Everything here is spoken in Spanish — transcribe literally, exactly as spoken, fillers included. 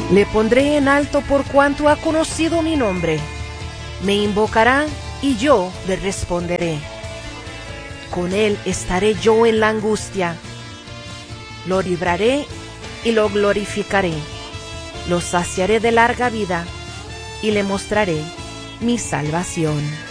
Le pondré en alto por cuanto ha conocido mi nombre. Me invocará y yo le responderé. Con él estaré yo en la angustia. Lo libraré y lo glorificaré. Lo saciaré de larga vida y le mostraré mi salvación.